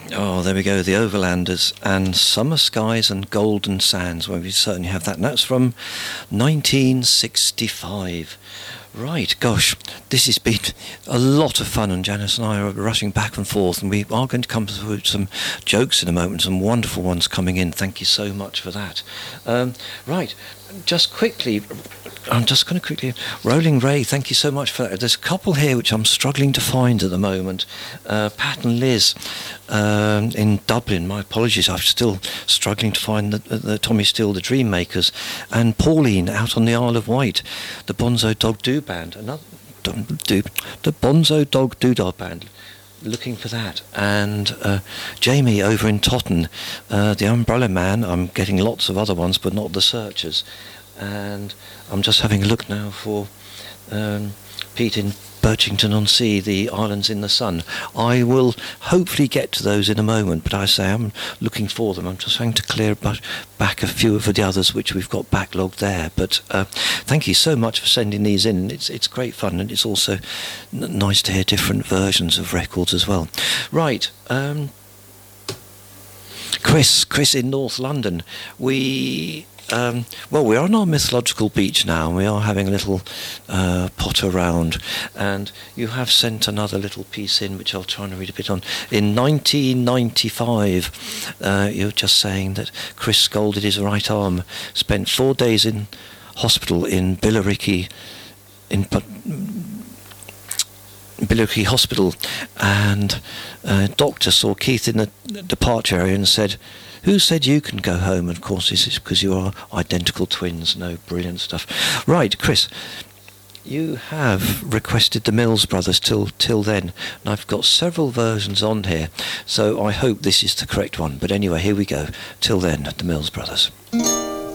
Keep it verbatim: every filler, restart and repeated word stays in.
Oh, there we go, the Overlanders and Summer Skies and Golden Sands. Well, we certainly have that. And that's from nineteen sixty-five. Right, gosh, this has been a lot of fun, and Janice and I are rushing back and forth, and we are going to come through some jokes in a moment, some wonderful ones coming in. Thank you so much for that. Um, right, just quickly, I'm just going to quickly... Rolling Ray, thank you so much for that. There's a couple here which I'm struggling to find at the moment. Uh, Pat and Liz um, in Dublin, my apologies, I'm still struggling to find the, the, the Tommy Steele, the Dream Makers, and Pauline out on the Isle of Wight, the Bonzo Dog Doo Band, another, do, the Bonzo Dog Doodah Band, looking for that, and uh, Jamie over in Totten, uh, the Umbrella Man. I'm getting lots of other ones, but not the Searchers. And I'm just having a look now for um, Pete in Birchington-on-Sea, the Islands in the Sun. I will hopefully get to those in a moment, but I say I'm looking for them. I'm just trying to clear back a few of the others which we've got backlogged there. But uh, thank you so much for sending these in. It's it's great fun, and it's also n- nice to hear different versions of records as well. Right. Um, Chris, Chris in North London. We... Um, well, we're on our mythological beach now, and we are having a little uh, potter round, and you have sent another little piece in which I'll try and read a bit on. In nineteen ninety-five, uh, you're just saying that Chris scalded his right arm, spent four days in hospital in Billericay, in Billericay Hospital, and a doctor saw Keith in the departure area and said, "Who said you can go home?" And of course, this is because you are identical twins. No, brilliant stuff. Right, Chris, you have requested the Mills Brothers till till then, and I've got several versions on here, so I hope this is the correct one. But anyway, here we go. Till then, the Mills Brothers.